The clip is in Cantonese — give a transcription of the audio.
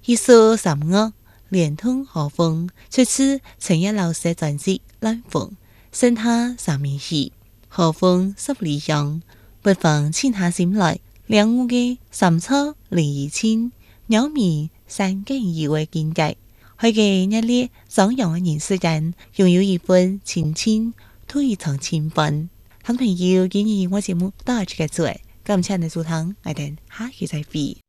一首十樂，連通河風，出自陳一老師專輯《南風》，剩他三面戲，河風十里香，不妨靜下心來，領悟嘅深秋離情，鳥鳴山間意味境界，去嘅熱烈張揚嘅人世間，擁有一份親情，同一場情分。聽朋友建議我節目到這個嘴，感謝你收聽，我哋下期再會。